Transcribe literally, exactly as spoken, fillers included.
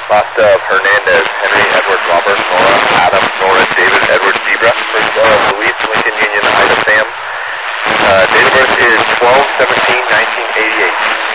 Last of Hernandez, Henry, Edward, Robert, Nora, Adam, Nora, David, Edward, Zebra. First of Luis, Lincoln, Union, Ida, Sam. Uh, date of birth is twelve seventeen nineteen eighty-eight.